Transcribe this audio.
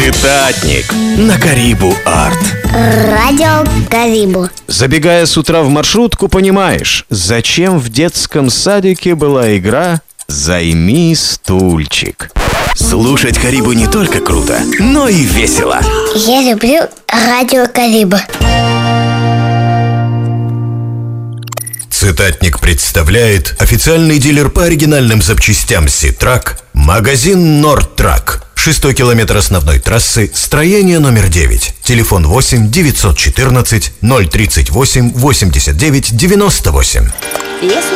Цитатник на Карибу Арт. Радио Карибу. Забегая с утра в маршрутку, понимаешь, зачем в детском садике была игра «Займи стульчик». Слушать Карибу не только круто, но и весело. Я люблю Радио Карибу. Цитатник представляет официальный дилер по оригинальным запчастям Ситрак, магазин Нордтрак. 6-й километр основной трассы, строение номер 9. Телефон 8 914 038 89 98.